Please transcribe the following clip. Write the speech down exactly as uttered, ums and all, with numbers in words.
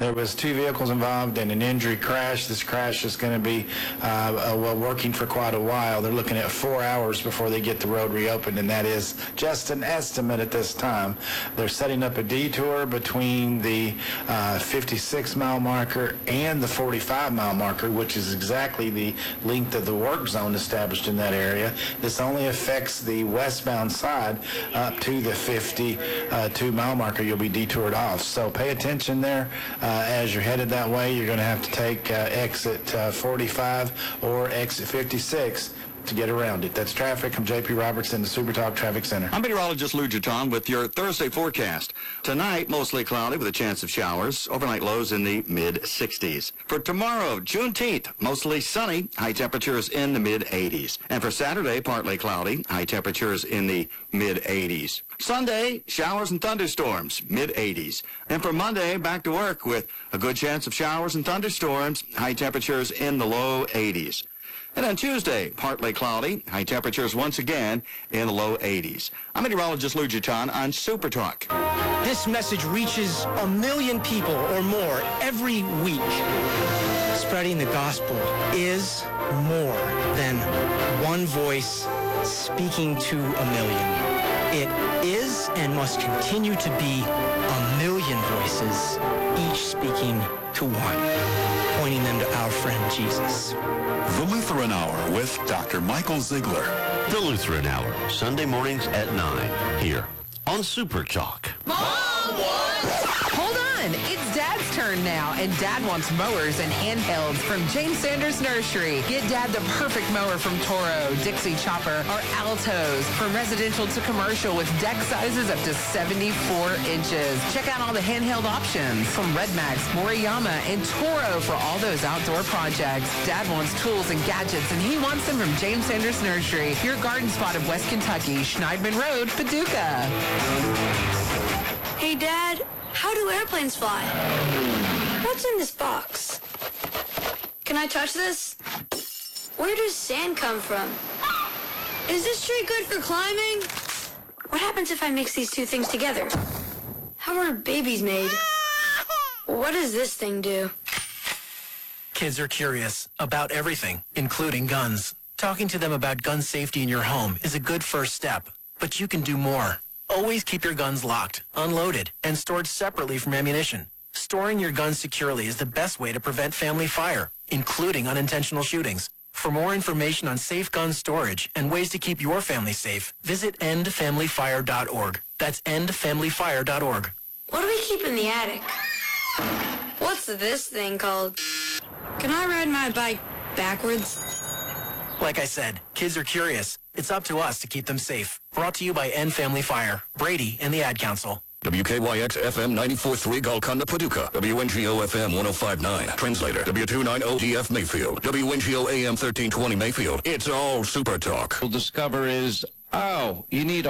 There was two vehicles involved in an injury crash. This crash is going to be uh, uh, well, working for quite a while. They're looking at four hours before they get the road reopened, and that is just an estimate at this time. They're setting up a detour between the uh, fifty-six mile marker and the forty-five mile marker, which is exactly the length of the work zone established in that area. This only affects the westbound side up to the fifty-two mile marker. You'll be detoured off. So pay attention there. Uh, as you're headed that way, you're going to have to take uh, exit uh, forty-five or exit fifty-six to get around it. That's traffic. I'm J P Robertson, the Super Talk Traffic Center. I'm meteorologist Lou Juton with your Thursday forecast. Tonight, mostly cloudy with a chance of showers. Overnight lows in the mid sixties. For tomorrow, Juneteenth, mostly sunny. High temperatures in the mid eighties. And for Saturday, partly cloudy. High temperatures in the mid eighties. Sunday, showers and thunderstorms, mid eighties. And for Monday, back to work with a good chance of showers and thunderstorms. High temperatures in the low eighties. And on Tuesday, partly cloudy, high temperatures once again in the low eighties. I'm meteorologist Lou Juton on Super Talk. This message reaches a million people or more every week. Spreading the gospel is more than one voice speaking to a million. It is and must continue to be a million voices, each speaking to one, pointing them to our friend Jesus. The Lutheran Hour with Doctor Michael Ziegler. The Lutheran Hour, Sunday mornings at nine, here on Super Talk. Mom wants... Hold on, it's Dad's turn now, and Dad wants mowers and handhelds from James Sanders Nursery. Get Dad the perfect mower from Toro, Dixie Chopper, or Altos, from residential to commercial with deck sizes up to seventy-four inches. Check out all the handheld options from Redmax, Moriyama, and Toro for all those outdoor projects. Dad wants tools and gadgets, and he wants them from James Sanders Nursery, your garden spot of West Kentucky, Schneidman Road, Paducah. Hey, Dad, how do airplanes fly? What's in this box? Can I touch this? Where does sand come from? Is this tree good for climbing? What happens if I mix these two things together? How are babies made? What does this thing do? Kids are curious about everything, including guns. Talking to them about gun safety in your home is a good first step, but you can do more. Always keep your guns locked, unloaded, and stored separately from ammunition. Storing your guns securely is the best way to prevent family fire, including unintentional shootings. For more information on safe gun storage and ways to keep your family safe, visit end family fire dot org. That's end family fire dot org. What do we keep in the attic? What's this thing called? Can I ride my bike backwards? Like I said, kids are curious. It's up to us to keep them safe. Brought to you by End Family Fire, Brady, and the Ad Council. W K Y X F M ninety-four point three Golconda, Paducah. W N G O F M one oh five point nine. Translator. W two ninety D F Mayfield. W N G O A M thirteen twenty Mayfield. It's all Super Talk. We'll discover is, oh, you need